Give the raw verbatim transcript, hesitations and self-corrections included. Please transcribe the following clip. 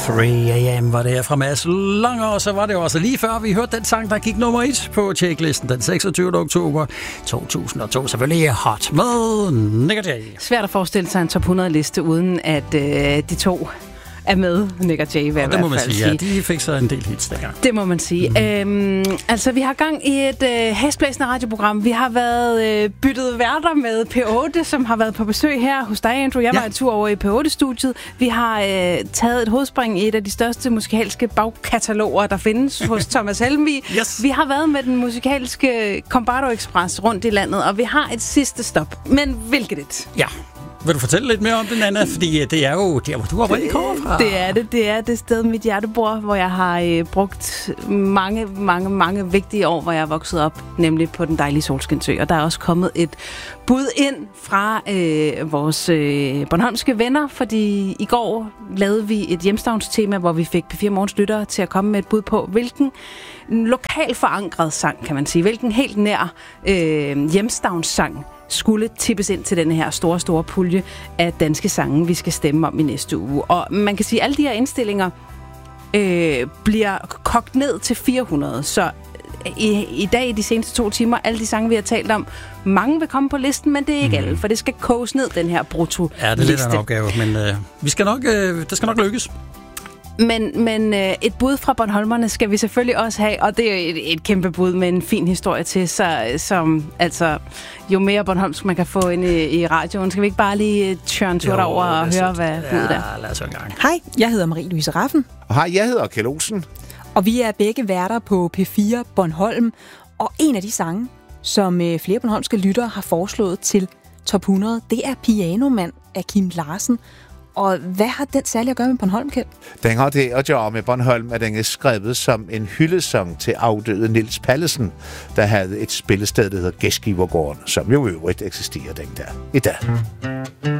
tre a m var det her fra Mads Langer, og så var det jo også lige før vi hørte den sang, der gik nummer et på checklisten den seksogtyvende oktober to tusind og to. Selvfølgelig Hot med Nick og Jay. Svært at forestille sig en top hundrede liste uden at øh, de to er med, Nick og Jay, vil jeg i hvert fald sige. Det må man sige, ja. De fik så en del hits dengang. Det må man sige. Mm. Øhm, altså, vi har gang i et øh, hæsblæsende radioprogram. Vi har været øh, byttet værter med P otte, som har været på besøg her hos dig, Andrew. Jeg ja. var en tur over i P otte-studiet. Vi har øh, taget et hovedspring i et af de største musikalske bagkataloger, der findes hos Thomas Helmvig. Yes. Vi har været med den musikalske Combardo Express rundt i landet, og vi har et sidste stop. Men hvilket et? Ja. Vil du fortælle lidt mere om den, Anna? Fordi det er jo der, hvor du oprindeligt kommer fra. Det er det. Det er det sted, mit hjerte bor, hvor jeg har øh, brugt mange, mange, mange vigtige år, hvor jeg er vokset op, nemlig på den dejlige Solskinsø. Og der er også kommet et bud ind fra øh, vores øh, bornholmske venner, fordi i går lavede vi et hjemstavnstema, hvor vi fik P fire Morgens lyttere til at komme med et bud på, hvilken lokal forankret sang, kan man sige, hvilken helt nær øh, hjemstavnssang skulle tippes ind til denne her store, store pulje af danske sange, vi skal stemme om i næste uge. Og man kan sige, at alle de her indstillinger øh, bliver kogt ned til fire hundrede. Så i, i dag, i de seneste to timer, alle de sange, vi har talt om, mange vil komme på listen, men det er ikke mm. alle, for det skal koges ned, den her brutto-liste. Ja, det er lidt af en opgave, men øh, vi skal nok, øh, det skal nok lykkes. Men, men øh, et bud fra Bornholmerne skal vi selvfølgelig også have, og det er jo et, et kæmpe bud med en fin historie til, så, som altså, jo mere bornholmsk man kan få ind i, i radioen. Skal vi ikke bare lige tørre en tur derover og høre, hvad budet er? Ja, lad os en gang. Hej, jeg hedder Marie-Louise Raffen. Og hej, jeg hedder Kjeld Olsen. Og vi er begge værter på P fire Bornholm, og en af de sange, som øh, flere bornholmske lyttere har foreslået til top hundrede, det er Pianomand af Kim Larsen. Og hvad har den særligt at gøre med Bornholm, Kjeld? Den har det at gøre med Bornholm, at den er skrevet som en hyldesang til afdøde Niels Pallesen, der havde et spillested, der hedder Gæstgivergården, som jo øvrigt eksisterer den der i dag.